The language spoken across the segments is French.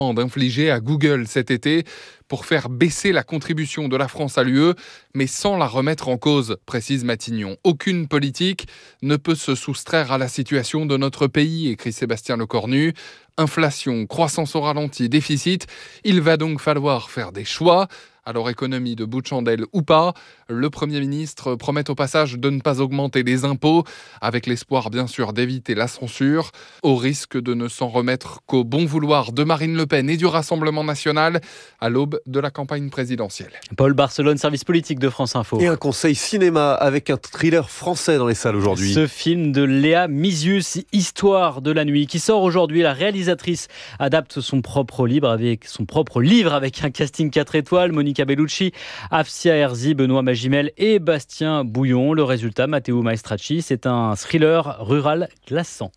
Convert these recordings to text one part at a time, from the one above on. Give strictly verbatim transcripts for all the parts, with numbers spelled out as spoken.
d'infliger à Google cet été pour faire baisser la contribution de la France à l'U E, mais sans la remettre en cause, précise Matignon. Aucune politique ne peut se soustraire à la situation de notre pays, écrit Sébastien Lecornu. Inflation, croissance au ralenti, déficit, il va donc falloir faire des choix. Alors économie de bout de chandelle ou pas, le Premier ministre promet au passage de ne pas augmenter les impôts, avec l'espoir bien sûr d'éviter la censure, au risque de ne s'en remettre qu'au bon vouloir de Marine Le Pen et du Rassemblement national à l'aube de la campagne présidentielle. Paul Barcelone, service politique de France Info. Et un conseil cinéma avec un thriller français dans les salles aujourd'hui. Ce film de Léa Mizius, Histoire de la nuit, qui sort aujourd'hui. La réalisatrice adapte son propre livre avec, son propre livre avec un casting quatre étoiles. Monica Bellucci, Afsia Herzi, Benoît Magimel et Bastien Bouillon. Le résultat, Matteo Maestracci, c'est un thriller rural glaçant.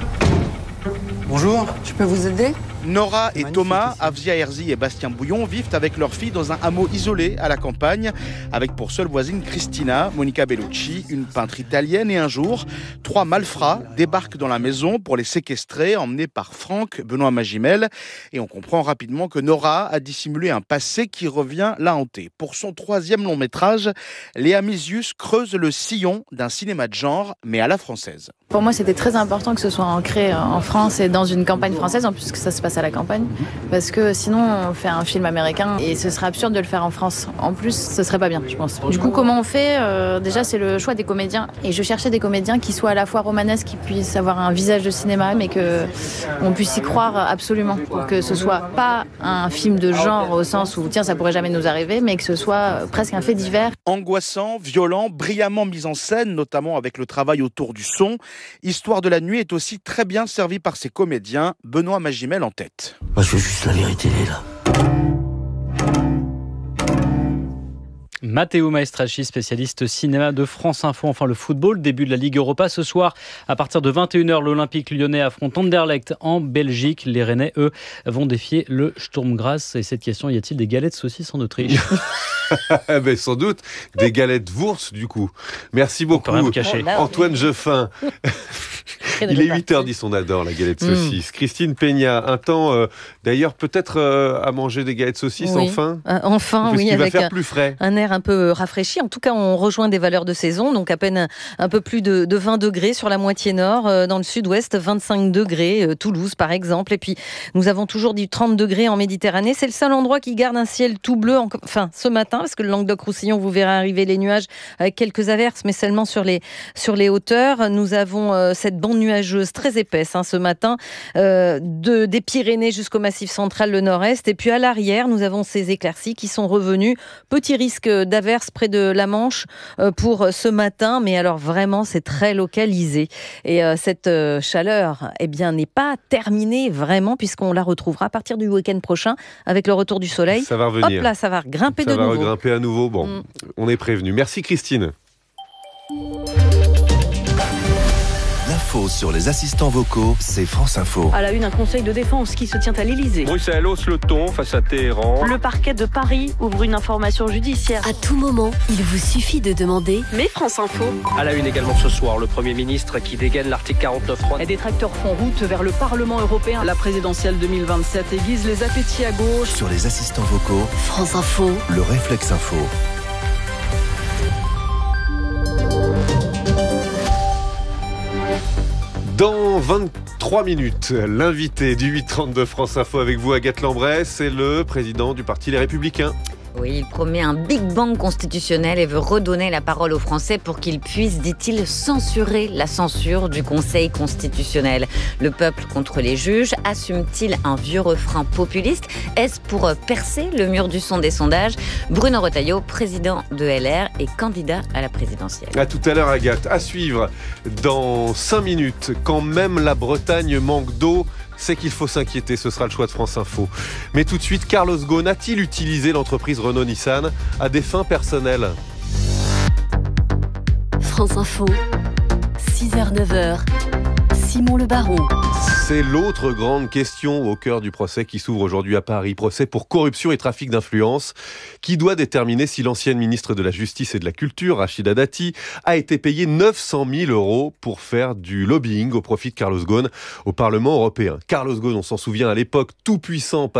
Bonjour, je peux vous aider ? Nora et Thomas, Afsia Herzi et Bastien Bouillon vivent avec leur fille dans un hameau isolé à la campagne, avec pour seule voisine Christina, Monica Bellucci, une peintre italienne. Et un jour, trois malfrats débarquent dans la maison pour les séquestrer, emmenés par Franck, Benoît Magimel. Et on comprend rapidement que Nora a dissimulé un passé qui revient la hanter. Pour son troisième long métrage, Léa Mizius creuse le sillon d'un cinéma de genre, mais à la française. Pour moi, c'était très important que ce soit ancré en France et dans une campagne française, en plus que ça se passe à la campagne, parce que sinon on fait un film américain et ce serait absurde de le faire en France. En plus, ce serait pas bien, je pense. Du coup, comment on fait ? euh, Déjà, c'est le choix des comédiens, et je cherchais des comédiens qui soient à la fois romanesques, qui puissent avoir un visage de cinéma, mais que on puisse y croire absolument, pour que ce soit pas un film de genre au sens où tiens, ça pourrait jamais nous arriver, mais que ce soit presque un fait divers. Angoissant, violent, brillamment mis en scène, notamment avec le travail autour du son. Histoire de la nuit est aussi très bien servi par ses comédiens, Benoît Magimel en tête. Moi, je veux juste la vérité, là. Matteo Maestracci, spécialiste cinéma de France Info. Enfin, le football, début de la Ligue Europa ce soir. À partir de vingt et une heures, l'Olympique lyonnais affronte Anderlecht en Belgique. Les Rennais, eux, vont défier le Sturm Graz. Et cette question, y a-t-il des galettes saucisses en Autriche ? Ben, sans doute, des galettes Wurst du coup. Merci beaucoup, Antoine Jeffin. Il est huit heures dix, on adore la galette saucisse. Mmh. Christine Peña, un temps euh, d'ailleurs peut-être euh, à manger des galettes saucisses oui. enfin euh, Enfin, Parce oui, qu'il avec va faire un, plus frais. un air un peu rafraîchi. En tout cas, on rejoint des valeurs de saison, donc à peine un, un peu plus de, de vingt degrés sur la moitié nord. Euh, dans le sud-ouest, vingt-cinq degrés, euh, Toulouse par exemple. Et puis, nous avons toujours du trente degrés en Méditerranée. C'est le seul endroit qui garde un ciel tout bleu, en, enfin ce matin, parce que le Languedoc-Roussillon, vous verrez arriver les nuages avec quelques averses, mais seulement sur les, sur les hauteurs. Nous avons euh, cette bande nuageuse très épaisse hein, ce matin, euh, de, des Pyrénées jusqu'au Massif central, le nord-est. Et puis à l'arrière, nous avons ces éclaircies qui sont revenues. Petit risque d'averse près de la Manche euh, pour ce matin, mais alors vraiment, c'est très localisé. Et euh, cette euh, chaleur eh bien, n'est pas terminée vraiment, puisqu'on la retrouvera à partir du week-end prochain avec le retour du soleil. Ça va revenir. Hop là, ça va grimper ça de va nouveau. Ça va grimper à nouveau. Bon, mm. on est prévenu. Merci Christine. L'info sur les assistants vocaux, c'est France Info. À la une, un conseil de défense qui se tient à l'Elysée. Bruxelles hausse le ton face à Téhéran. Le parquet de Paris ouvre une information judiciaire. À tout moment, il vous suffit de demander. Mais France Info. À la une également ce soir, le Premier ministre qui dégaine l'article quarante-neuf trois. Les détracteurs font route vers le Parlement européen. La présidentielle deux mille vingt-sept aiguise les appétits à gauche. Sur les assistants vocaux, France Info. Le réflexe info. Dans vingt-trois minutes, l'invité du huit trente de France Info avec vous, Agathe Lambray, c'est le président du Parti Les Républicains. Oui, il promet un Big Bang constitutionnel et veut redonner la parole aux Français pour qu'ils puissent, dit-il, censurer la censure du Conseil constitutionnel. Le peuple contre les juges, assume-t-il un vieux refrain populiste ? Est-ce pour percer le mur du son des sondages ? Bruno Retailleau, président de L R et candidat à la présidentielle. À tout à l'heure, Agathe. À suivre dans cinq minutes, quand même la Bretagne manque d'eau, c'est qu'il faut s'inquiéter, ce sera le choix de France Info. Mais tout de suite, Carlos Ghosn a-t-il utilisé l'entreprise Renault-Nissan à des fins personnelles ? France Info, six heures neuf heures, Simon Le Baron. C'est l'autre grande question au cœur du procès qui s'ouvre aujourd'hui à Paris. Procès pour corruption et trafic d'influence qui doit déterminer si l'ancienne ministre de la Justice et de la Culture, Rachida Dati, a été payée neuf cent mille euros pour faire du lobbying au profit de Carlos Ghosn au Parlement européen. Carlos Ghosn, on s'en souvient à l'époque, tout puissant